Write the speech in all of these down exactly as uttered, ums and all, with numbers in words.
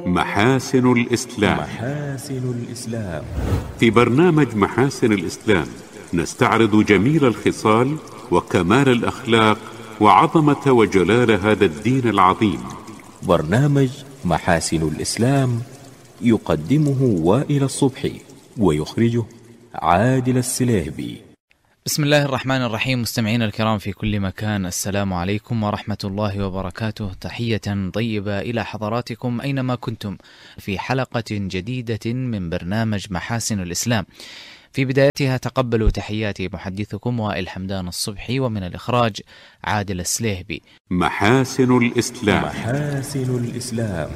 محاسن الإسلام. محاسن الإسلام. في برنامج محاسن الإسلام نستعرض جميل الخصال وكمال الأخلاق وعظمة وجلال هذا الدين العظيم. برنامج محاسن الإسلام يقدمه وائل الصبحي ويخرجه عادل السليهبي. بسم الله الرحمن الرحيم. مستمعينا الكرام في كل مكان، السلام عليكم ورحمة الله وبركاته. تحية طيبة إلى حضراتكم أينما كنتم في حلقة جديدة من برنامج محاسن الإسلام. في بدايتها تقبلوا تحياتي محدثكم وائل حمدان الصبحي، ومن الإخراج عادل السليهبي. محاسن الإسلام. محاسن الإسلام.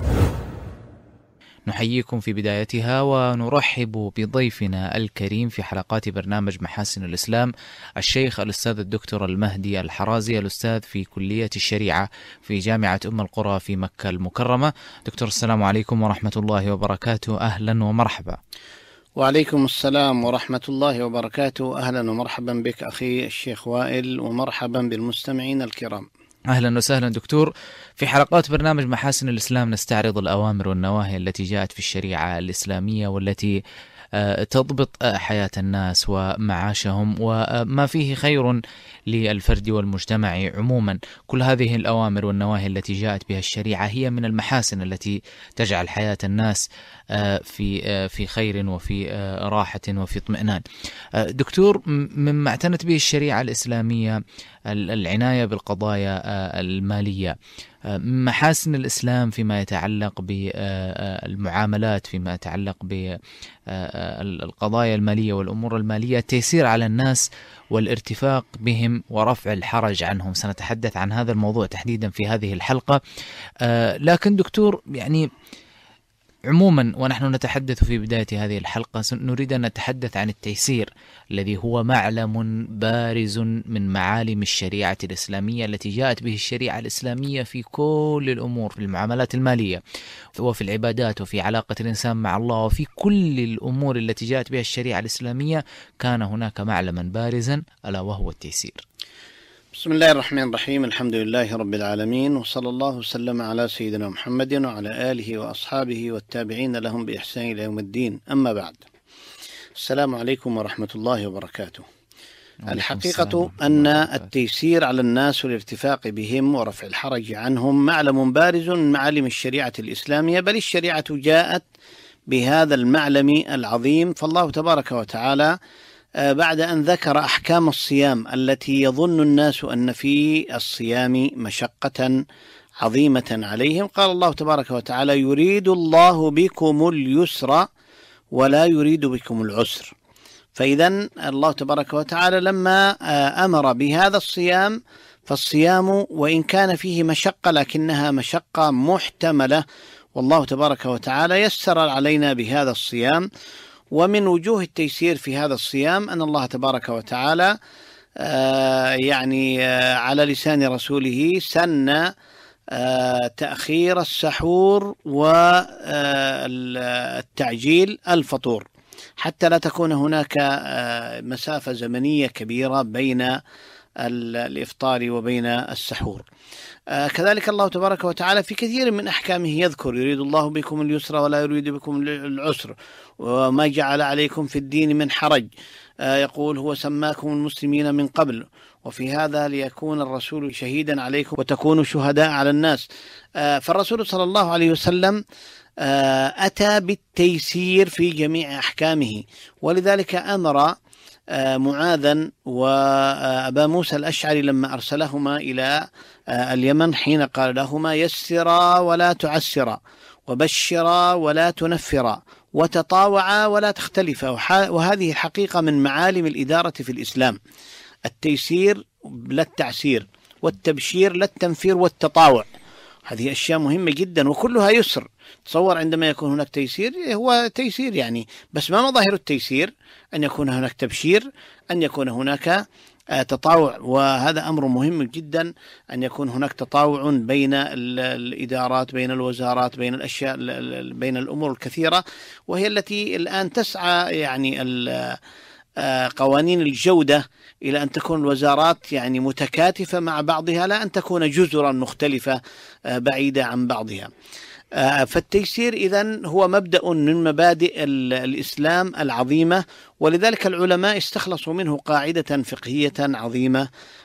نحييكم في بدايتها ونرحب بضيفنا الكريم في حلقات برنامج محاسن الإسلام، الشيخ الأستاذ الدكتور المهدي الحرازي، الأستاذ في كلية الشريعة في جامعة أم القرى في مكة المكرمة. دكتور السلام عليكم ورحمة الله وبركاته، أهلا ومرحبا. وعليكم السلام ورحمة الله وبركاته، أهلا ومرحبا بك أخي الشيخ وائل، ومرحبا بالمستمعين الكرام. أهلا وسهلا دكتور. في حلقات برنامج محاسن الإسلام نستعرض الأوامر والنواهي التي جاءت في الشريعة الإسلامية والتي تضبط حياة الناس ومعاشهم وما فيه خير للفرد والمجتمع عموما. كل هذه الأوامر والنواهي التي جاءت بها الشريعة هي من المحاسن التي تجعل حياة الناس في في خير وفي راحة وفي اطمئنان. دكتور، مما اعتنت به الشريعة الإسلامية العناية بالقضايا المالية. محاسن الإسلام فيما يتعلق بالمعاملات، فيما يتعلق بالقضايا المالية والأمور المالية، تيسير على الناس والارتفاق بهم ورفع الحرج عنهم. سنتحدث عن هذا الموضوع تحديدا في هذه الحلقة. لكن دكتور، يعني عموما ونحن نتحدث في بداية هذه الحلقة نريد أن نتحدث عن التيسير الذي هو معلم بارز من معالم الشريعة الإسلامية التي جاءت به الشريعة الإسلامية في كل الأمور، في المعاملات المالية وفي العبادات وفي علاقة الإنسان مع الله، وفي كل الأمور التي جاءت بها الشريعة الإسلامية كان هناك معلما بارزا ألا وهو التيسير. بسم الله الرحمن الرحيم، الحمد لله رب العالمين، وصلى الله وسلم على سيدنا محمد وعلى آله وأصحابه والتابعين لهم بإحسان إلى يوم الدين. أما بعد، السلام عليكم ورحمة الله وبركاته. الحقيقة أن التيسير على الناس والارتفاق بهم ورفع الحرج عنهم معلم بارز من معالم الشريعة الإسلامية، بل الشريعة جاءت بهذا المعلم العظيم. فالله تبارك وتعالى بعد أن ذكر أحكام الصيام التي يظن الناس أن في الصيام مشقة عظيمة عليهم، قال الله تبارك وتعالى: يريد الله بكم اليسر ولا يريد بكم العسر. فإذا الله تبارك وتعالى لما أمر بهذا الصيام، فالصيام وإن كان فيه مشقة لكنها مشقة محتملة، والله تبارك وتعالى يسر علينا بهذا الصيام. ومن وجوه التيسير في هذا الصيام أن الله تبارك وتعالى آه يعني آه على لسان رسوله سن آه تأخير السحور والتعجيل الفطور، حتى لا تكون هناك آه مسافة زمنية كبيرة بين الإفطار وبين السحور. آه كذلك الله تبارك وتعالى في كثير من أحكامه يذكر: يريد الله بكم اليسر ولا يريد بكم العسر، وما جعل عليكم في الدين من حرج. آه يقول: هو سماكم المسلمين من قبل وفي هذا ليكون الرسول شهيدا عليكم وتكونوا شهداء على الناس. آه فالرسول صلى الله عليه وسلم آه أتى بالتيسير في جميع أحكامه، ولذلك أمر معاذا وأبا موسى الأشعري لما أرسلهما إلى اليمن حين قال لهما: يسرا ولا تعسرا، وبشرا ولا تنفرا، وتطاوعا ولا تختلفا. وهذه حقيقة من معالم الإدارة في الإسلام: التيسير لا التعسير، والتبشير لا التنفير والتطاوع. هذه أشياء مهمة جدا وكلها يسر. تصور عندما يكون هناك تيسير، هو تيسير يعني، بس ما مظاهر التيسير؟ أن يكون هناك تبشير، أن يكون هناك تطاوع، وهذا أمر مهم جدا، أن يكون هناك تطاوع بين الإدارات، بين الوزارات، بين الأشياء، بين الأمور الكثيرة، وهي التي الآن تسعى يعني قوانين الجودة إلى أن تكون الوزارات يعني متكاتفة مع بعضها، لا أن تكون جزرا مختلفة بعيدة عن بعضها. فالتيسير إذن هو مبدأ من مبادئ الإسلام العظيمة، ولذلك العلماء استخلصوا منه قاعدة فقهية عظيمة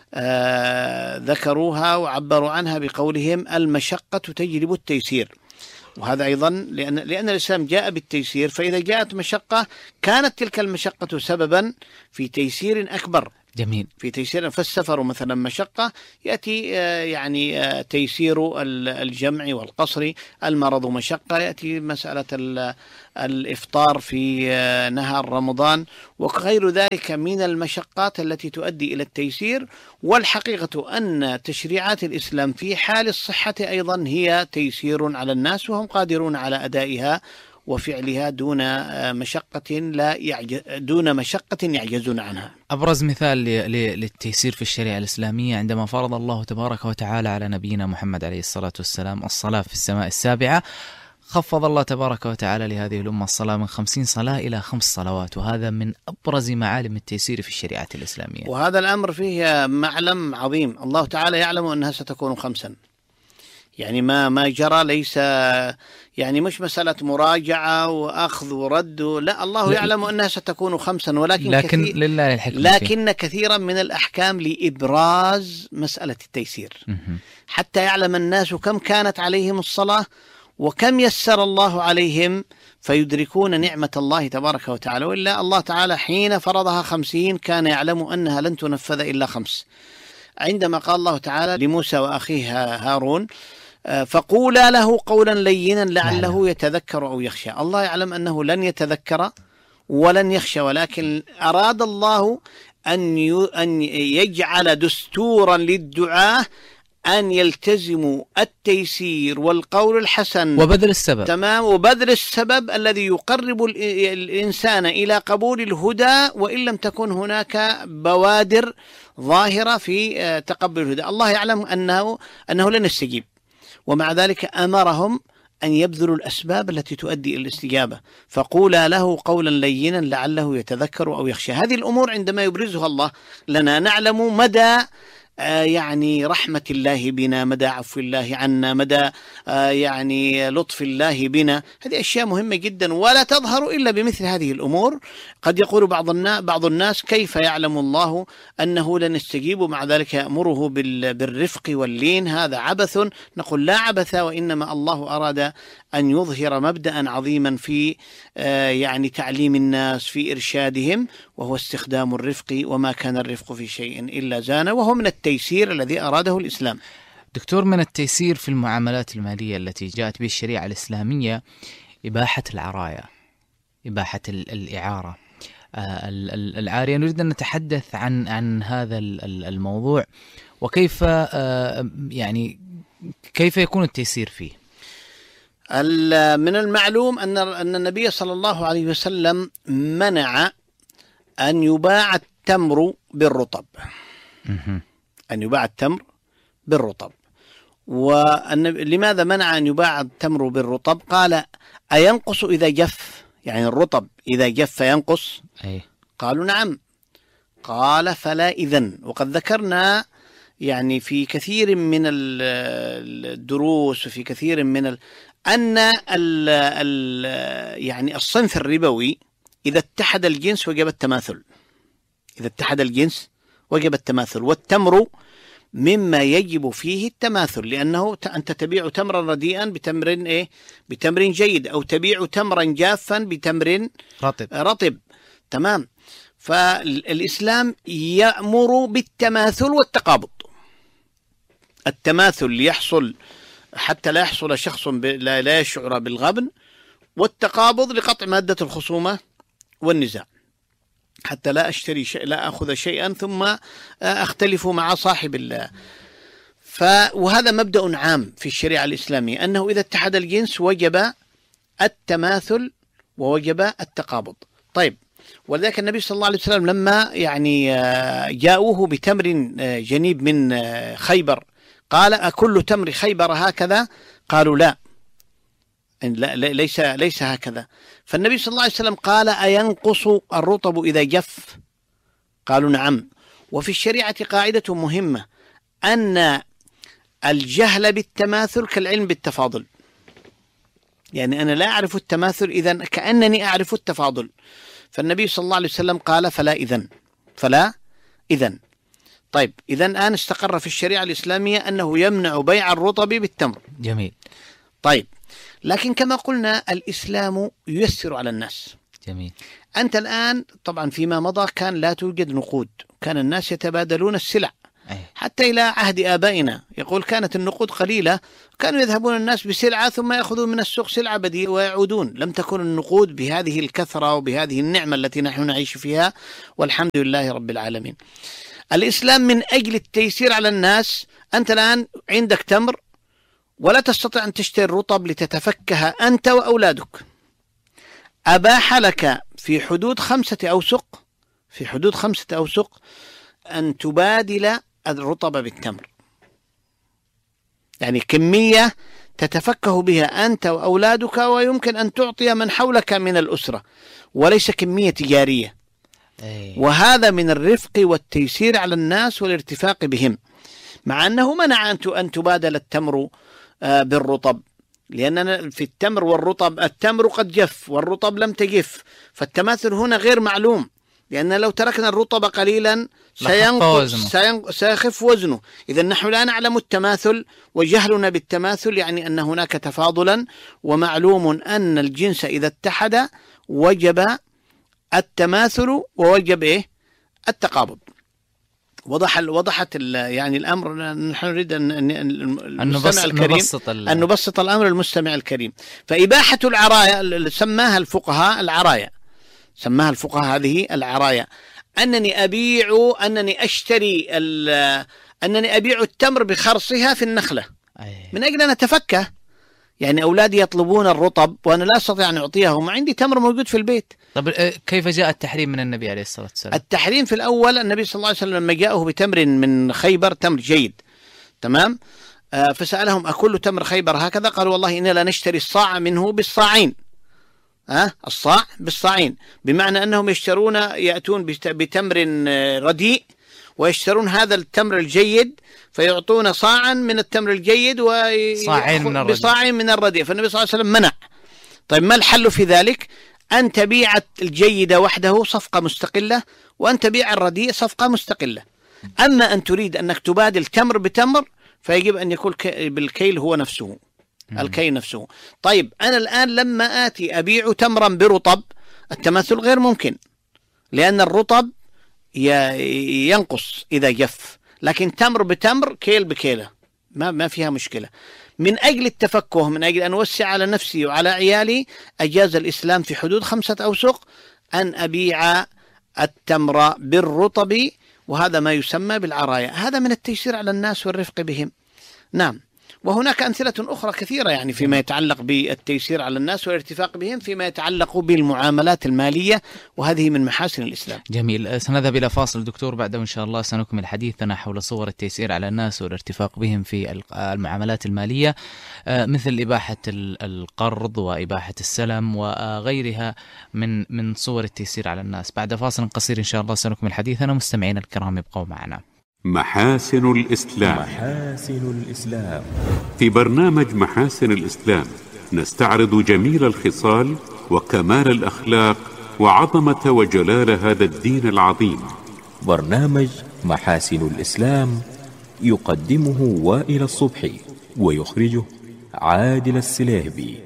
ذكروها وعبروا عنها بقولهم: المشقة تجلب التيسير. وهذا أيضا لأن, لأن الإسلام جاء بالتيسير، فإذا جاءت مشقة كانت تلك المشقة سببا في تيسير أكبر. جميل. في تيسير، فالسفر مثلا مشقة، يأتي يعني تيسير الجمع والقصر. المرض مشقة، يأتي مسألة الإفطار في نهار رمضان، وغير ذلك من المشقات التي تؤدي إلى التيسير. والحقيقة أن تشريعات الإسلام في حال الصحة أيضا هي تيسير على الناس، وهم قادرون على أدائها وفعلها دون مشقة لا يعجز دون مشقة يعجزون عنها. أبرز مثال للتيسير في الشريعة الإسلامية عندما فرض الله تبارك وتعالى على نبينا محمد عليه الصلاة والسلام الصلاة في السماء السابعة. خفض الله تبارك وتعالى لهذه الأمة الصلاة من خمسين صلاة إلى خمس صلوات، وهذا من أبرز معالم التيسير في الشريعة الإسلامية. وهذا الأمر فيه معلم عظيم، الله تعالى يعلم أنها ستكون خمسا، يعني ما ما جرى ليس يعني مش مسألة مراجعة وأخذ ورد، لا، الله يعلم أنها ستكون خمسا، ولكن لكن كثير لله الحكمة لكن كثيرا من الأحكام لإبراز مسألة التيسير، حتى يعلم الناس كم كانت عليهم الصلاة وكم يسر الله عليهم فيدركون نعمة الله تبارك وتعالى. وإلا الله تعالى حين فرضها خمسين كان يعلم أنها لن تنفذ إلا خمس. عندما قال الله تعالى لموسى وأخيه هارون: فقولا له قولا لينا لعله يتذكر أو يخشى. الله يعلم أنه لن يتذكر ولن يخشى، ولكن أراد الله أن يجعل دستورا للدعاة أن يلتزموا التيسير والقول الحسن وبذل السبب. تمام، وبذل السبب الذي يقرب الإنسان إلى قبول الهدى، وإن لم تكن هناك بوادر ظاهرة في تقبل الهدى. الله يعلم أنه أنه لن يستجيب، ومع ذلك أمرهم أن يبذلوا الأسباب التي تؤدي إلى الاستجابة. فقولا له قولا لينا لعله يتذكر أو يخشى. هذه الأمور عندما يبرزها الله لنا نعلم مدى آه يعني رحمة الله بنا، مدى عفو الله عنا، مدى آه يعني لطف الله بنا. هذه أشياء مهمة جدا ولا تظهر إلا بمثل هذه الأمور. قد يقول بعض الناس, بعض الناس كيف يعلم الله أنه لن يستجيب ومع ذلك يأمره بالرفق واللين؟ هذا عبث. نقول لا عبث، وإنما الله أراد أن يظهر مبدأ عظيما في آه يعني تعليم الناس، في إرشادهم، وهو استخدام الرفق، وما كان الرفق في شيء إلا زانه، وهو من التيسير الذي أراده الإسلام. دكتور، من التيسير في المعاملات المالية التي جاءت به الشريعة الإسلامية إباحة العراية، إباحة الإعارة، العارية. نريد أن نتحدث عن عن هذا الموضوع، وكيف يعني كيف يكون التيسير فيه. من المعلوم أن أن النبي صلى الله عليه وسلم منع أن يباع التمر بالرطب، أن يباع التمر بالرطب. ولماذا منع أن يباع التمر بالرطب؟ قال: أينقص إذا جف؟ يعني الرطب إذا جف ينقص؟ أي. قالوا: نعم. قال: فلا إذن. وقد ذكرنا يعني في كثير من الدروس وفي كثير من ال... أن ال... ال... يعني الصنف الربوي إذا اتحد الجنس وجب التماثل، إذا اتحد الجنس وجب التماثل. والتمر مما يجب فيه التماثل، لأنه أنت تبيع تمرا رديئا بتمر إيه؟ بتمر جيد، أو تبيع تمرا جافا بتمر رطب رطب تمام. فالإسلام يأمر بالتماثل والتقابض. التماثل ليحصل حتى لا يحصل شخص لا, لا يشعر بالغبن، والتقابض لقطع مادة الخصومة والنزاع، حتى لا أشتري شيء لا أخذ شيئا ثم أختلف مع صاحب الله. ف وهذا مبدأ عام في الشريعة الإسلامية، أنه إذا اتحد الجنس وجب التماثل ووجب التقابض. طيب، ولذلك النبي صلى الله عليه وسلم لما يعني جاءوه بتمر جنيب من خيبر قال: أكل تمر خيبر هكذا؟ قالوا: لا، لا ليس ليس هكذا. فالنبي صلى الله عليه وسلم قال: أينقص الرطب إذا جف؟ قالوا: نعم. وفي الشريعة قاعدة مهمة، أن الجهل بالتماثل كالعلم بالتفاضل. يعني أنا لا أعرف التماثل، إذن كأنني أعرف التفاضل. فالنبي صلى الله عليه وسلم قال فلا إذن، فلا إذن. طيب إذن الآن استقر في الشريعة الإسلامية أنه يمنع بيع الرطب بالتمر. جميل. طيب لكن كما قلنا الإسلام ييسر على الناس. جميل. أنت الآن طبعا فيما مضى كان لا توجد نقود، كان الناس يتبادلون السلع. أي. حتى إلى عهد آبائنا يقول كانت النقود قليلة، كانوا يذهبون الناس بسلعة ثم يأخذون من السوق سلعة بديلة ويعودون. لم تكن النقود بهذه الكثرة وبهذه النعمة التي نحن نعيش فيها، والحمد لله رب العالمين. الإسلام من أجل التيسير على الناس، أنت الآن عندك تمر ولا تستطيع أن تشتري الرطب لتتفكه أنت وأولادك، أباح لك في حدود خمسة أوسق في حدود خمسة أوسق أن تبادل الرطب بالتمر، يعني كمية تتفكه بها أنت وأولادك ويمكن أن تعطي من حولك من الأسرة، وليس كمية تجارية. أي. وهذا من الرفق والتيسير على الناس والارتفاق بهم، مع أنه منع أن تبادل التمر بالرطب، لأننا في التمر والرطب التمر قد جف والرطب لم تجف، فالتماثل هنا غير معلوم، لأن لو تركنا الرطب قليلا سينقص سيخف وزنه. إذا نحن لا نعلم التماثل، وجهلنا بالتماثل يعني أن هناك تفاضلا، ومعلوم أن الجنس إذا اتحد وجب التماثل ووجب إيه؟ التقابض. وضح وضحت يعني الأمر. نحن نريد أن المستمع الكريم أن نبسط الأمر للمستمع الكريم. فإباحة العرايا سماها الفقهاء العرايا، سماها الفقهاء هذه العرايا، أنني أبيع أنني أشتري أنني أبيع التمر بخرصها في النخلة من أجل أن أتفكه. يعني أولادي يطلبون الرطب وأنا لا أستطيع أن أعطيهم، عندي تمر موجود في البيت. طب كيف جاء التحريم من النبي عليه الصلاة والسلام؟ التحريم في الأول النبي صلى الله عليه وسلم لما جاءه بتمر من خيبر، تمر جيد تمام، آه فسألهم أكل تمر خيبر هكذا؟ قالوا والله إنا لا نشتري الصاع منه بالصاعين. ها آه الصاع بالصاعين، بمعنى أنهم يشترون يأتون بتمر رديء ويشترون هذا التمر الجيد فيعطون صاعا من التمر الجيد وصاعين بصاعين من الرديء. فالنبي صلى الله عليه وسلم منع. طيب ما الحل في ذلك؟ أن تبيع الجيد وحده صفقة مستقلة، وأن تبيع الرديء صفقة مستقلة. أما أن تريد أنك تبادل تمر بتمر فيجب أن يكون بالكيل هو نفسه، الكيل نفسه. طيب أنا الآن لما آتي أبيع تمرا برطب التماثل غير ممكن، لأن الرطب ينقص إذا جف، لكن تمر بتمر كيل بكيلة ما ما فيها مشكلة. من أجل التفكه، من أجل أن أوسع على نفسي وعلى عيالي، أجاز الإسلام في حدود خمسة أوسق أن أبيع التمر بالرطب، وهذا ما يسمى بالعرايا. هذا من التيسير على الناس والرفق بهم. نعم. وهناك أمثلة أخرى كثيرة يعني فيما يتعلق بالتيسير على الناس والارتفاق بهم فيما يتعلق بالمعاملات المالية، وهذه من محاسن الإسلام. جميل. سنذهب إلى فاصل دكتور، بعده إن شاء الله سنكمل حديثنا حول صور التيسير على الناس والارتفاق بهم في المعاملات المالية، مثل إباحة القرض وإباحة السلم وغيرها من من صور التيسير على الناس. بعد فاصل قصير إن شاء الله سنكمل حديثنا. مستمعين الكرام ابقوا معنا. محاسن الإسلام. محاسن الإسلام. في برنامج محاسن الإسلام نستعرض جميل الخصال وكمال الأخلاق وعظمة وجلال هذا الدين العظيم. برنامج محاسن الإسلام يقدمه وائل الصبحي ويخرجه عادل السليهبي.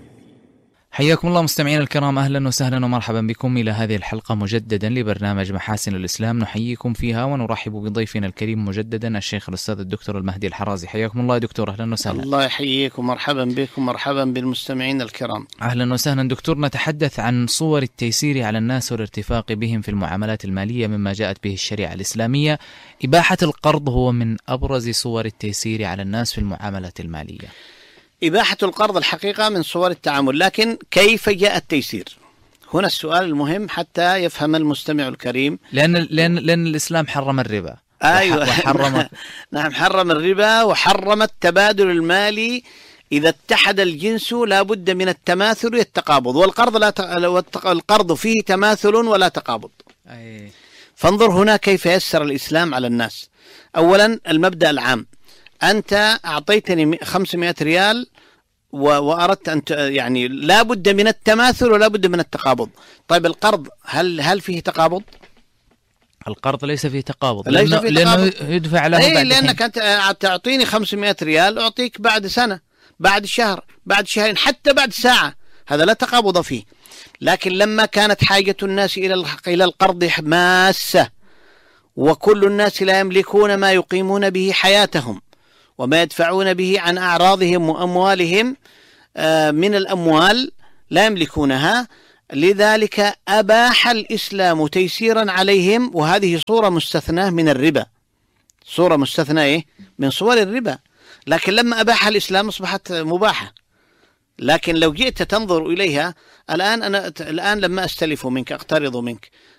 حياكم الله مستمعين الكرام، أهلا وسهلا ومرحبا بكم إلى هذه الحلقة مجددا لبرنامج محاسن الإسلام. نحييكم فيها ونرحب بضيفنا الكريم مجددا الشيخ الأستاذ الدكتور المهدي الحرازي. حياكم الله يا دكتور، أهلا وسهلا. الله يحييكم، مرحبا بكم، مرحبا بالمستمعين الكرام. أهلا وسهلا دكتور. نتحدث عن صور التيسير على الناس والارتفاق بهم في المعاملات المالية مما جاءت به الشريعة الإسلامية. إباحة القرض هو من أبرز صور التيسير على الناس في المعاملات المالية. إباحة القرض الحقيقة من صور التعامل، لكن كيف جاء التيسير؟ هنا السؤال المهم حتى يفهم المستمع الكريم. لأن لأن لأن الإسلام حرم الربا. أيوة. وحرم نعم، حرم الربا وحرم التبادل المالي. إذا اتحد الجنس لا بد من التماثل والتقابض، والقرض لا ت... القرض فيه تماثل ولا تقابض. أي. فانظر هنا كيف يسر الإسلام على الناس. أولا المبدأ العام، أنت أعطيتني خمسمائة ريال وأردت أن يعني لا بد من التماثل ولا بد من التقابض. طيب القرض هل هل فيه تقابض؟ القرض ليس فيه تقابض، ليس لأنه, فيه لأنه تقابض. يدفع له أي بعد لأنك أنت تعطيني خمسمائة ريال أعطيك بعد سنة، بعد شهر، بعد شهرين، حتى بعد ساعة، هذا لا تقابض فيه. لكن لما كانت حاجة الناس إلى إلى القرض ماسة، وكل الناس لا يملكون ما يقيمون به حياتهم وما يدفعون به عن أعراضهم وأموالهم من الأموال لا يملكونها، لذلك أباح الإسلام تيسيرا عليهم. وهذه صورة مستثناة من الربا، صورة مستثناة إيه؟ من صور الربا. لكن لما أباح الإسلام أصبحت مباحة. لكن لو جئت تنظر إليها الآن، أنا الآن لما أستلف منك أقترض منك